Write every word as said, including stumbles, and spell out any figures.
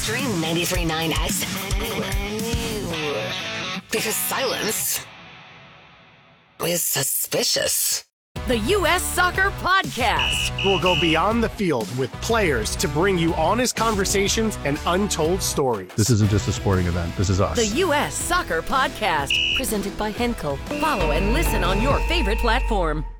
Stream ninety-three point nine X anywhere. Because silence is suspicious. The U S Soccer Podcast. We'll go beyond the field with players to bring you honest conversations and untold stories. This isn't just a sporting event. This is us. The U S Soccer Podcast. Presented by Henkel. Follow and listen on your favorite platform.